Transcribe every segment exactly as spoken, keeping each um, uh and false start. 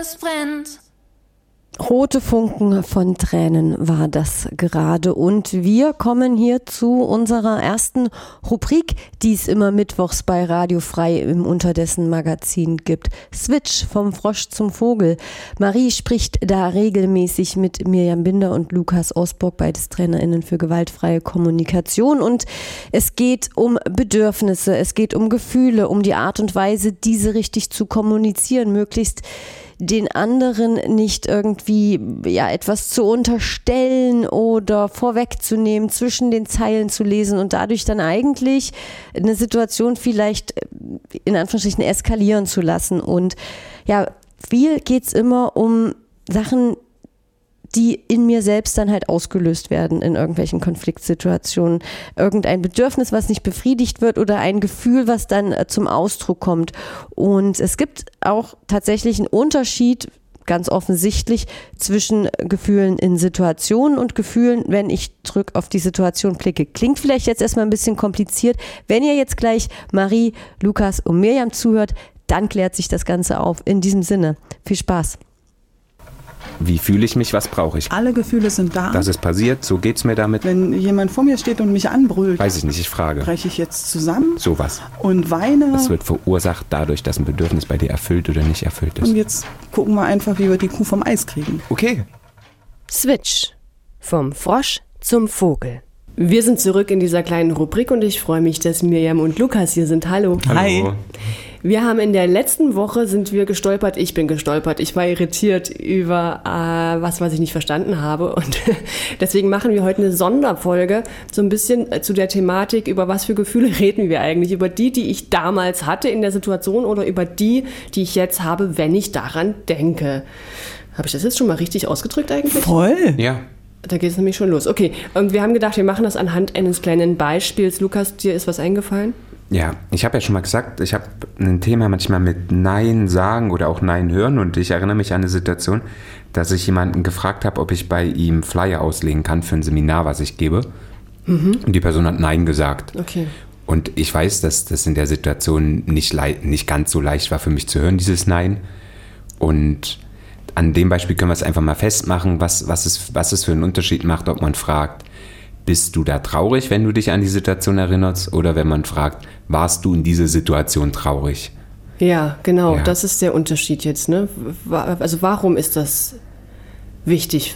es brennt. Rote Funken von Tränen war das gerade und wir kommen hier zu unserer ersten Rubrik, die es immer mittwochs bei Radio Frei im Unterdessen Magazin gibt. Switch vom Frosch zum Vogel. Marie spricht da regelmäßig mit Mirjam Binder und Lukas Osburg, beides TrainerInnen für gewaltfreie Kommunikation, und es geht um Bedürfnisse, es geht um Gefühle, um die Art und Weise, diese richtig zu kommunizieren, möglichst den anderen nicht irgendwie ja etwas zu unterstellen oder vorwegzunehmen, zwischen den Zeilen zu lesen und dadurch dann eigentlich eine Situation vielleicht in Anführungsstrichen eskalieren zu lassen. Und ja, viel geht's immer um Sachen, die in mir selbst dann halt ausgelöst werden in irgendwelchen Konfliktsituationen. Irgendein Bedürfnis, was nicht befriedigt wird, oder ein Gefühl, was dann zum Ausdruck kommt. Und es gibt auch tatsächlich einen Unterschied, ganz offensichtlich, zwischen Gefühlen in Situationen und Gefühlen, wenn ich zurück auf die Situation blicke. Klingt vielleicht jetzt erstmal ein bisschen kompliziert. Wenn ihr jetzt gleich Marie, Lukas und Mirjam zuhört, dann klärt sich das Ganze auf. In diesem Sinne, viel Spaß. Wie fühle ich mich, was brauche ich? Alle Gefühle sind da. Das ist passiert, so geht's mir damit. Wenn jemand vor mir steht und mich anbrüllt, weiß ich nicht, ich frage. breche ich jetzt zusammen? Sowas. Und weine? Das wird verursacht dadurch, dass ein Bedürfnis bei dir erfüllt oder nicht erfüllt ist. Und jetzt gucken wir einfach, wie wir die Kuh vom Eis kriegen. Okay. Switch. Vom Frosch zum Vogel. Wir sind zurück in dieser kleinen Rubrik und ich freue mich, dass Mirjam und Lukas hier sind. Hallo. Hi. Hallo. Wir haben in der letzten Woche sind wir gestolpert, ich bin gestolpert, ich war irritiert über äh, was, was ich nicht verstanden habe, und deswegen machen wir heute eine Sonderfolge so ein bisschen zu der Thematik, über was für Gefühle reden wir eigentlich, über die, die ich damals hatte in der Situation oder über die, die ich jetzt habe, wenn ich daran denke. Habe ich das jetzt schon mal richtig ausgedrückt eigentlich? Voll. Ja. Da geht es nämlich schon los. Okay, und wir haben gedacht, wir machen das anhand eines kleinen Beispiels. Lukas, dir ist was eingefallen? Ja, ich habe ja schon mal gesagt, ich habe ein Thema manchmal mit Nein sagen oder auch Nein hören, und ich erinnere mich an eine Situation, dass ich jemanden gefragt habe, ob ich bei ihm Flyer auslegen kann für ein Seminar, was ich gebe. Mhm. Und die Person hat Nein gesagt. Okay. Und ich weiß, dass das in der Situation nicht, le- nicht ganz so leicht war für mich zu hören, dieses Nein. Und an dem Beispiel können wir es einfach mal festmachen, was, was, es, was es für einen Unterschied macht, ob man fragt, bist du da traurig, wenn du dich an die Situation erinnerst, oder wenn man fragt, warst du in dieser Situation traurig? Ja, genau, Ja. das ist der Unterschied jetzt, ne? Wa- Also warum ist das wichtig?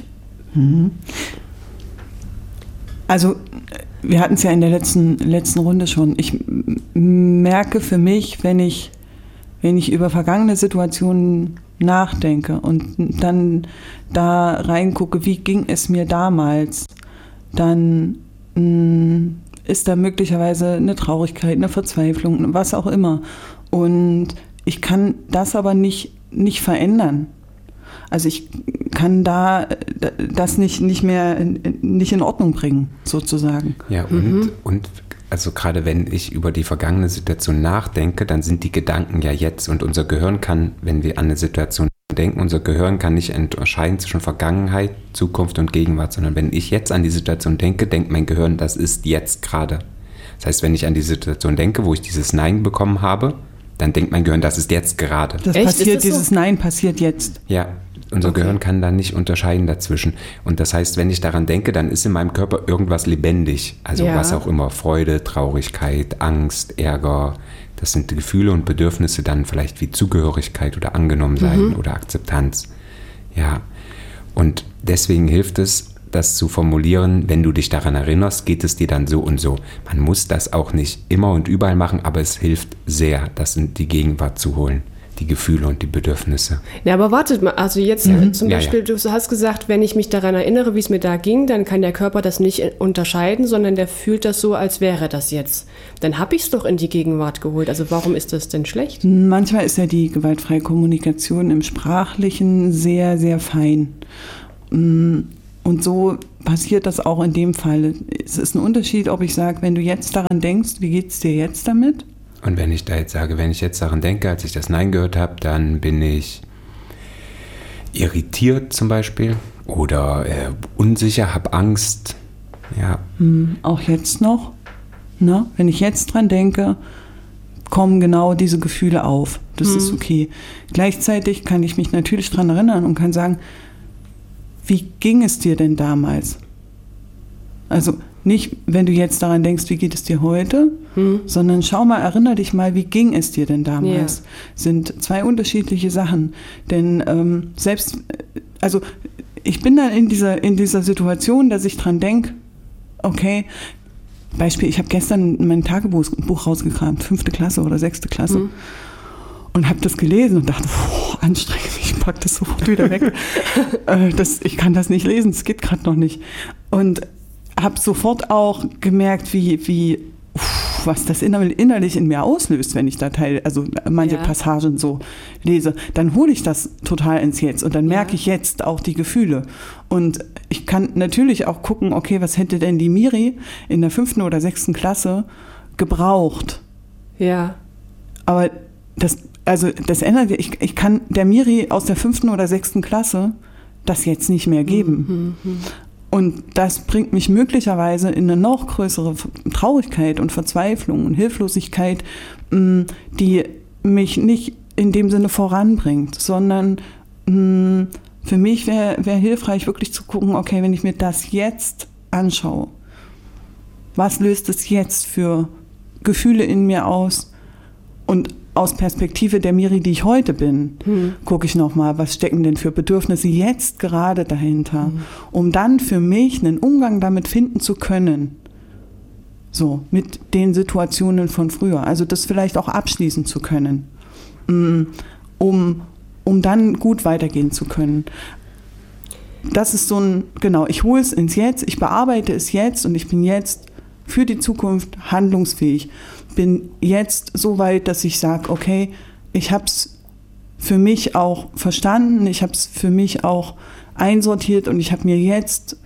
Also, wir hatten es ja in der letzten, letzten Runde schon. Ich m- merke für mich, wenn ich, wenn ich über vergangene Situationen nachdenke und dann da reingucke, wie ging es mir damals, dann mh, ist da möglicherweise eine Traurigkeit, eine Verzweiflung, was auch immer. Und ich kann das aber nicht, nicht verändern. Also ich kann da das nicht, nicht mehr nicht in Ordnung bringen, sozusagen. Ja, und, mhm. und also gerade wenn ich über die vergangene Situation nachdenke, dann sind die Gedanken ja jetzt, und unser Gehirn kann, wenn wir an eine Situation denken, unser Gehirn kann nicht unterscheiden zwischen Vergangenheit, Zukunft und Gegenwart, sondern wenn ich jetzt an die Situation denke, denkt mein Gehirn, das ist jetzt gerade. Das heißt, wenn ich an die Situation denke, wo ich dieses Nein bekommen habe, dann denkt mein Gehirn, das ist jetzt gerade. Das Echt? passiert, Ist das so? dieses Nein passiert jetzt. Ja, unser Okay. Gehirn kann da nicht unterscheiden dazwischen. Und das heißt, wenn ich daran denke, dann ist in meinem Körper irgendwas lebendig. Also Ja. was auch immer, Freude, Traurigkeit, Angst, Ärger. Das sind Gefühle und Bedürfnisse dann vielleicht wie Zugehörigkeit oder Angenommensein Mhm. oder Akzeptanz. Ja, und deswegen hilft es, das zu formulieren, wenn du dich daran erinnerst, geht es dir dann so und so. Man muss das auch nicht immer und überall machen, aber es hilft sehr, das in die Gegenwart zu holen, die Gefühle und die Bedürfnisse. Ja, aber wartet mal, also jetzt Mhm. zum Ja, Beispiel, du hast gesagt, wenn ich mich daran erinnere, wie es mir da ging, dann kann der Körper das nicht unterscheiden, sondern der fühlt das so, als wäre das jetzt. Dann habe ich es doch in die Gegenwart geholt. Also warum ist das denn schlecht? Manchmal ist ja die gewaltfreie Kommunikation im Sprachlichen sehr, sehr fein. Und so passiert das auch in dem Fall. Es ist ein Unterschied, ob ich sage, wenn du jetzt daran denkst, wie geht es dir jetzt damit? Und wenn ich da jetzt sage, wenn ich jetzt daran denke, als ich das Nein gehört habe, dann bin ich irritiert zum Beispiel oder äh, unsicher, habe Angst. Ja, Hm, auch jetzt noch. Ne? Wenn ich jetzt dran denke, kommen genau diese Gefühle auf. Das Mhm. ist okay. Gleichzeitig kann ich mich natürlich daran erinnern und kann sagen, wie ging es dir denn damals? Also nicht, wenn du jetzt daran denkst, wie geht es dir heute, Mhm. sondern schau mal, erinnere dich mal, wie ging es dir denn damals? Ja. Sind zwei unterschiedliche Sachen. Denn ähm, selbst, also ich bin dann in dieser, in dieser Situation, dass ich dran denke, okay, Beispiel, ich habe gestern mein Tagebuch Buch rausgekramt, fünfte Klasse oder sechste Klasse. Mhm. Und habe das gelesen und dachte, boah, anstrengend, ich pack das sofort wieder weg. äh, das, ich kann das nicht lesen, es geht gerade noch nicht. Und habe sofort auch gemerkt, wie, wie uff, was das innerlich in mir auslöst, wenn ich da Teil, also manche Ja. Passagen so lese. Dann hole ich das total ins Jetzt und dann merke Ja. ich jetzt auch die Gefühle. Und ich kann natürlich auch gucken, okay, was hätte denn die Miri in der fünften oder sechsten Klasse gebraucht? Ja. Aber das, also das ändert, ich, ich kann der Miri aus der fünften oder sechsten Klasse das jetzt nicht mehr geben. Mhm. Und das bringt mich möglicherweise in eine noch größere Traurigkeit und Verzweiflung und Hilflosigkeit, mh, die mich nicht in dem Sinne voranbringt, sondern mh, für mich wäre wär hilfreich, wirklich zu gucken, okay, wenn ich mir das jetzt anschaue, was löst es jetzt für Gefühle in mir aus? Und aus Perspektive der Miri, die ich heute bin, Hm. gucke ich nochmal, was stecken denn für Bedürfnisse jetzt gerade dahinter, Hm. um dann für mich einen Umgang damit finden zu können. So, mit den Situationen von früher. Also das vielleicht auch abschließen zu können, um, um dann gut weitergehen zu können. Das ist so ein, genau, ich hole es ins Jetzt, ich bearbeite es jetzt und ich bin jetzt für die Zukunft handlungsfähig. Bin jetzt so weit, dass ich sage, okay, ich habe es für mich auch verstanden, ich habe es für mich auch einsortiert und ich habe mir jetzt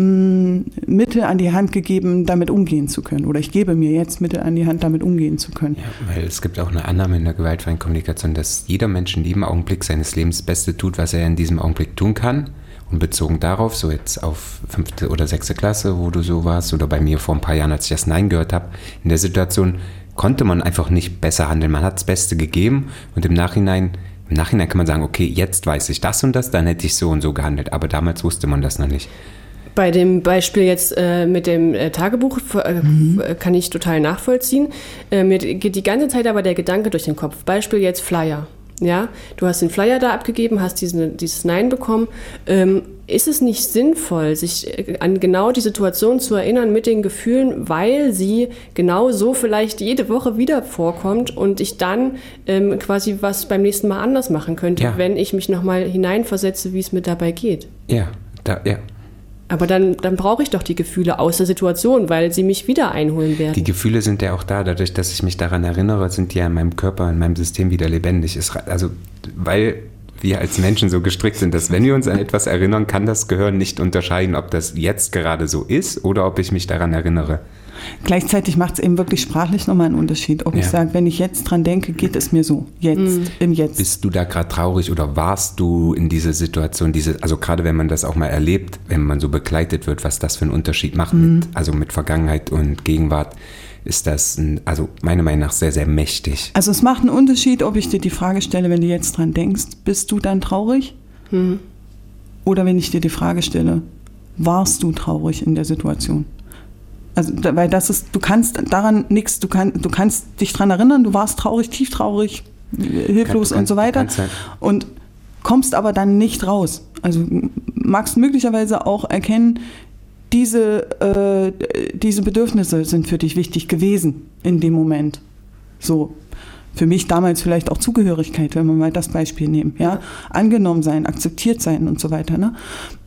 mh, Mittel an die Hand gegeben, damit umgehen zu können. Oder ich gebe mir jetzt Mittel an die Hand, damit umgehen zu können. Ja, weil es gibt auch eine Annahme in der gewaltfreien Kommunikation, dass jeder Mensch in jedem Augenblick seines Lebens das Beste tut, was er in diesem Augenblick tun kann. Und bezogen darauf, so jetzt auf fünfte oder sechste Klasse, wo du so warst, oder bei mir vor ein paar Jahren, als ich das Nein gehört habe, in der Situation konnte man einfach nicht besser handeln. Man hat das Beste gegeben und im Nachhinein, im Nachhinein kann man sagen, okay, jetzt weiß ich das und das, dann hätte ich so und so gehandelt. Aber damals wusste man das noch nicht. Bei dem Beispiel jetzt äh, mit dem äh, Tagebuch äh, Mhm. kann ich total nachvollziehen. Äh, mir geht die ganze Zeit aber der Gedanke durch den Kopf. Beispiel jetzt Flyer. Ja, du hast den Flyer da abgegeben, hast diesen, dieses Nein bekommen. Ähm, ist es nicht sinnvoll, sich an genau die Situation zu erinnern mit den Gefühlen, weil sie genau so vielleicht jede Woche wieder vorkommt und ich dann ähm, quasi was beim nächsten Mal anders machen könnte, Ja. wenn ich mich nochmal hineinversetze, wie es mir dabei geht? Ja, da, ja. Aber dann, dann brauche ich doch die Gefühle aus der Situation, weil sie mich wieder einholen werden. Die Gefühle sind ja auch da, dadurch, dass ich mich daran erinnere, sind die ja in meinem Körper, in meinem System wieder lebendig. Es, also, weil wir als Menschen so gestrickt sind, dass wenn wir uns an etwas erinnern, kann das Gehirn nicht unterscheiden, ob das jetzt gerade so ist oder ob ich mich daran erinnere. Gleichzeitig macht es eben wirklich sprachlich nochmal einen Unterschied. Ob Ja. ich sage, wenn ich jetzt dran denke, geht es mir so. Jetzt, Mhm. im Jetzt. Bist du da gerade traurig oder warst du in dieser Situation, diese, also gerade wenn man das auch mal erlebt, wenn man so begleitet wird, was das für einen Unterschied macht, Mhm. mit, also mit Vergangenheit und Gegenwart, ist das, ein, also meiner Meinung nach sehr, sehr mächtig. Also es macht einen Unterschied, ob ich dir die Frage stelle, wenn du jetzt dran denkst, bist du dann traurig? Mhm. Oder wenn ich dir die Frage stelle, warst du traurig in der Situation? Also, da- weil das ist, du kannst daran nichts, du, kann, du kannst dich daran erinnern, du warst traurig, tief traurig, hilflos Kann- und so kann- weiter kannst halt- und kommst aber dann nicht raus. Also magst möglicherweise auch erkennen, diese, äh, diese Bedürfnisse sind für dich wichtig gewesen in dem Moment. So, für mich damals vielleicht auch Zugehörigkeit, wenn wir mal das Beispiel nehmen. Ja? Angenommen sein, akzeptiert sein und so weiter. Ne?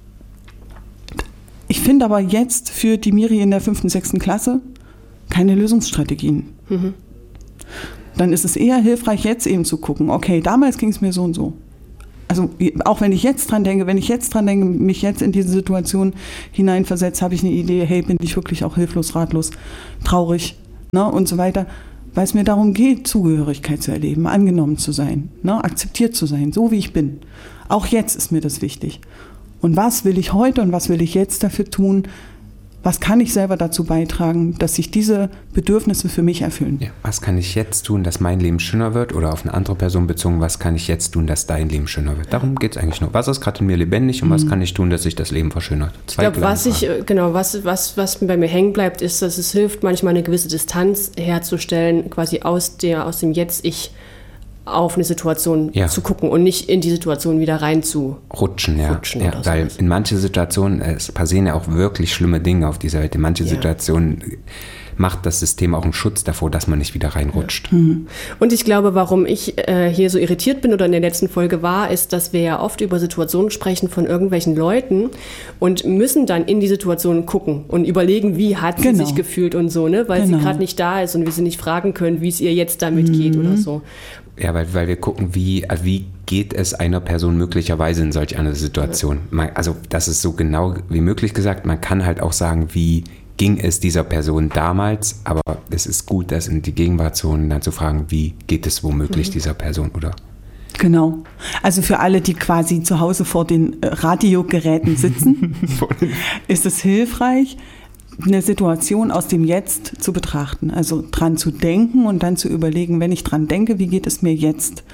Ich finde aber jetzt für die Miri in der fünften, sechsten Klasse keine Lösungsstrategien. Mhm. Dann ist es eher hilfreich, jetzt eben zu gucken, okay, damals ging es mir so und so. Also auch wenn ich jetzt dran denke, wenn ich jetzt dran denke, mich jetzt in diese Situation hineinversetze, habe ich eine Idee, hey, bin ich wirklich auch hilflos, ratlos, traurig, ne, und so weiter. Weil es mir darum geht, Zugehörigkeit zu erleben, angenommen zu sein, ne, akzeptiert zu sein, so wie ich bin. Auch jetzt ist mir das wichtig. Und was will ich heute und was will ich jetzt dafür tun, Was kann ich selber dazu beitragen, dass sich diese Bedürfnisse für mich erfüllen? Ja, was kann ich jetzt tun, dass mein Leben schöner wird? Oder auf eine andere Person bezogen, was kann ich jetzt tun, dass dein Leben schöner wird? Darum geht es eigentlich nur. Was ist gerade in mir lebendig und mhm. was kann ich tun, dass sich das Leben verschönert? Zwei ich glaube, was ich, genau, was, was, was bei mir hängen bleibt, ist, dass es hilft, manchmal eine gewisse Distanz herzustellen, quasi aus, der, aus dem Jetzt-Ich auf eine Situation ja. zu gucken und nicht in die Situation wieder rein zu rutschen. Ja, rutschen ja weil in manche Situationen, es passieren ja auch wirklich schlimme Dinge auf dieser Welt. In manche ja. Situationen macht das System auch einen Schutz davor, dass man nicht wieder reinrutscht. Ja. Mhm. Und ich glaube, warum ich äh, hier so irritiert bin oder in der letzten Folge war, ist, dass wir ja oft über Situationen sprechen von irgendwelchen Leuten und müssen dann in die Situation gucken und überlegen, wie hat sie genau. sich gefühlt und so, ne, weil genau. sie gerade nicht da ist und wir sie nicht fragen können, wie es ihr jetzt damit mhm. geht oder so. Ja, weil, weil wir gucken, wie, wie geht es einer Person möglicherweise in solch einer Situation. Man, also das ist so genau wie möglich gesagt. Man kann halt auch sagen, wie ging es dieser Person damals, aber es ist gut, das in die Gegenwart zu holen, dann zu fragen, wie geht es womöglich mhm. dieser Person, oder? Genau. Also für alle, die quasi zu Hause vor den Radiogeräten sitzen, ist es hilfreich, eine Situation aus dem Jetzt zu betrachten, also dran zu denken und dann zu überlegen, wenn ich dran denke, wie geht es mir jetzt?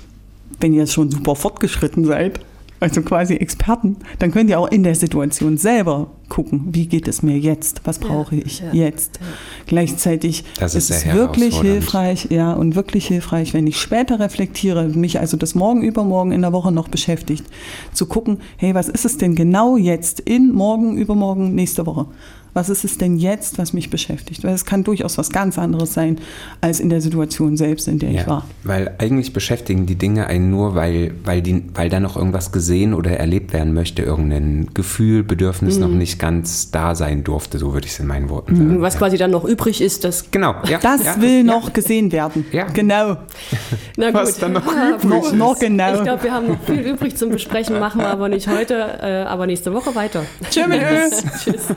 Wenn ihr schon super fortgeschritten seid, also quasi Experten, dann könnt ihr auch in der Situation selber gucken, wie geht es mir jetzt? Was brauche ich ja, ja, jetzt? Ja. Gleichzeitig das ist, ist es wirklich hilfreich, ja, und wirklich hilfreich, wenn ich später reflektiere, mich also das morgen, übermorgen in der Woche noch beschäftigt, zu gucken, hey, was ist es denn genau jetzt in morgen, übermorgen, nächste Woche? Was ist es denn jetzt, was mich beschäftigt? Weil es kann durchaus was ganz anderes sein, als in der Situation selbst, in der ja, ich war. Weil eigentlich beschäftigen die Dinge einen nur, weil, weil, die, weil da noch irgendwas gesehen oder erlebt werden möchte, irgendein Gefühl, Bedürfnis mhm. noch nicht ganz da sein durfte, so würde ich es in meinen Worten sagen. Mhm, was ja. quasi dann noch übrig ist, das, genau, ja, das ja, will das, noch ja. gesehen werden. Ja. Genau. Na gut. Was dann noch ja, übrig noch, ist. noch genau. Ich glaube, wir haben noch viel übrig zum Besprechen, machen wir aber nicht heute, äh, aber nächste Woche weiter. Tschüss. Tschüss.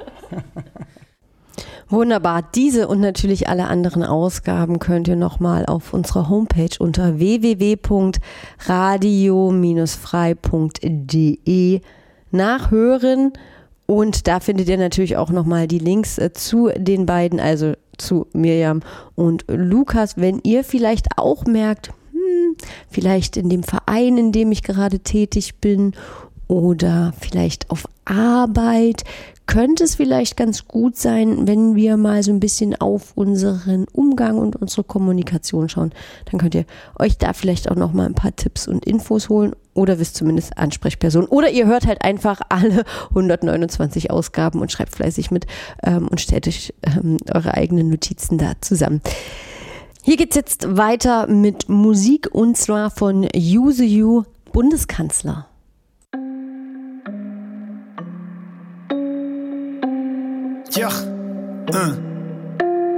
Wunderbar. Diese und natürlich alle anderen Ausgaben könnt ihr nochmal auf unserer Homepage unter w w w punkt radio Bindestrich frei punkt d e nachhören. Und da findet ihr natürlich auch nochmal die Links äh, zu den beiden, also zu Mirjam und Lukas. Wenn ihr vielleicht auch merkt, hm, vielleicht in dem Verein, in dem ich gerade tätig bin oder vielleicht auf Arbeit, könnte es vielleicht ganz gut sein, wenn wir mal so ein bisschen auf unseren Umgang und unsere Kommunikation schauen. Dann könnt ihr euch da vielleicht auch noch mal ein paar Tipps und Infos holen oder wisst zumindest Ansprechpersonen. Oder ihr hört halt einfach alle hundertneunundzwanzig Ausgaben und schreibt fleißig mit ähm, und stellt euch ähm, eure eigenen Notizen da zusammen. Hier geht's jetzt weiter mit Musik und zwar von Use You, Bundeskanzler. Ja, uh.